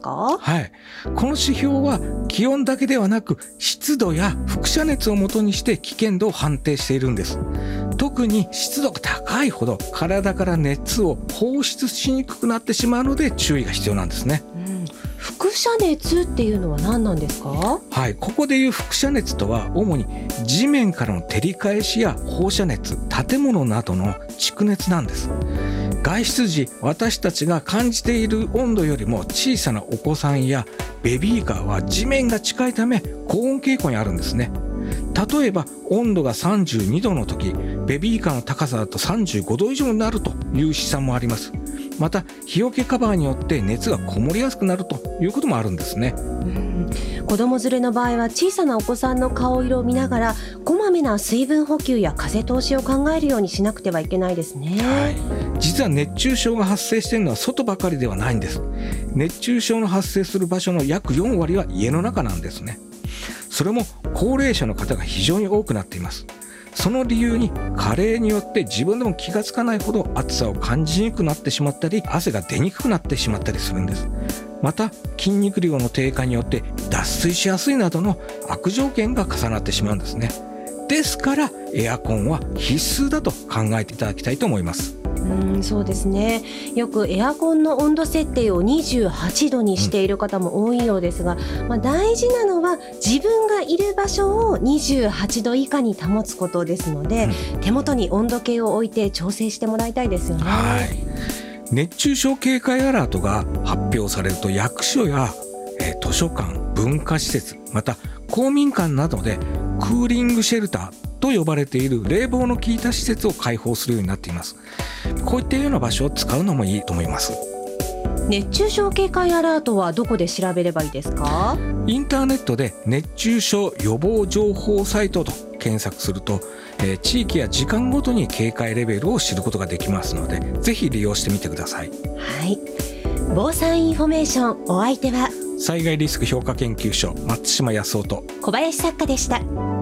か？ はい。この指標は気温だけではなく湿度や輻射熱をもとにして危険度を判定しているんです。特に湿度が高いほど体から熱を放出しにくくなってしまうので注意が必要なんですね。 輻射熱っていうのは何なんですか？ はい、ここでいう輻射熱とは主に地面からの照り返しや放射熱、建物などの蓄熱なんです。外出時、私たちが感じている温度よりも小さなお子さんやベビーカーは地面が近いため高温傾向にあるんですね。例えば温度が32度の時、ベビーカーの高さだと35度以上になるという試算もあります。また日よけカバーによって熱がこもりやすくなるということもあるんですね。 子供連れの場合は小さなお子さんの顔色を見ながらこまめな水分補給や風通しを考えるようにしなくてはいけないですね。 はい、実は熱中症が発生しているのは外ばかりではないんです。熱中症の発生する場所の約4割は家の中なんですね。それも高齢者の方が非常に多くなっています。その理由に加齢によって自分でも気がつかないほど暑さを感じにくくなってしまったり、汗が出にくくなってしまったりするんです。また筋肉量の低下によって脱水しやすいなどの悪条件が重なってしまうんですね。ですからエアコンは必須だと考えていただきたいと思います。 そうですね。よくエアコンの温度設定を28度にしている方も多いようですが、大事なのは自分がいる場所を28度以下に保つことですので、手元に温度計を置いて調整してもらいたいですよね。 はい。熱中症警戒アラートが発表されると役所や図書館、文化施設、また公民館などでクーリングシェルターと呼ばれている冷房の効いた施設を開放するようになっています。こういったような場所を使うのもいいと思います。 熱中症警戒アラートはどこで調べればいいですか？ インターネットで熱中症予防情報サイトと検索すると、地域や時間ごとに警戒レベルを知ることができますので、ぜひ利用してみてください。 はい。防災インフォメーション、お相手は災害リスク評価研究所松島康夫と小林作家でした。